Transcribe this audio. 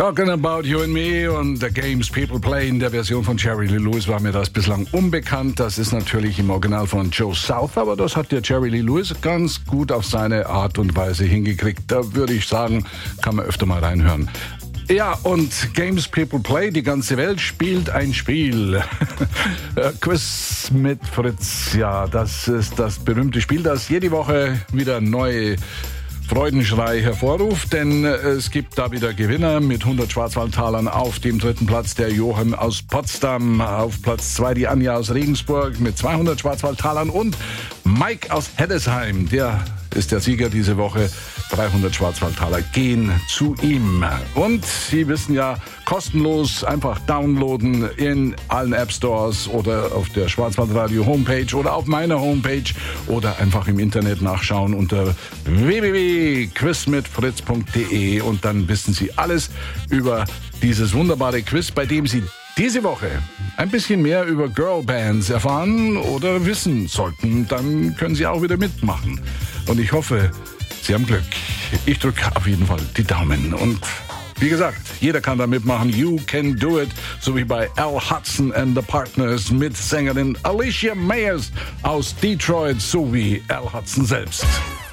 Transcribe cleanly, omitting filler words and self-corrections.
Talking About You and Me und The Games People Play in der Version von Jerry Lee Lewis war mir das bislang unbekannt. Das ist natürlich im Original von Joe South, aber das hat der Jerry Lee Lewis ganz gut auf seine Art und Weise hingekriegt. Da würde ich sagen, kann man öfter mal reinhören. Ja, und Games People Play, die ganze Welt spielt ein Spiel. Quiz mit Fritz, ja, das ist das berühmte Spiel, das jede Woche wieder neue Freudenschrei hervorruft, denn es gibt da wieder Gewinner mit 100 Schwarzwaldtalern. Auf dem dritten Platz der Johann aus Potsdam, auf Platz 2 die Anja aus Regensburg mit 200 Schwarzwaldtalern und Mike aus Heddesheim, der ist der Sieger diese Woche. 300 Schwarzwaldtaler gehen zu ihm. Und Sie wissen ja, kostenlos einfach downloaden in allen App Stores oder auf der Schwarzwaldradio Homepage oder auf meiner Homepage oder einfach im Internet nachschauen unter www.quizmitfritz.de und dann wissen Sie alles über dieses wunderbare Quiz, bei dem Sie diese Woche ein bisschen mehr über Girlbands erfahren oder wissen sollten. Dann können Sie auch wieder mitmachen. Und ich hoffe, Sie haben Glück. Ich drücke auf jeden Fall die Daumen. Und wie gesagt, jeder kann da mitmachen. You can do it. So wie bei Al Hudson and the Partners mit Sängerin Alicia Mayers aus Detroit, so wie Al Hudson selbst.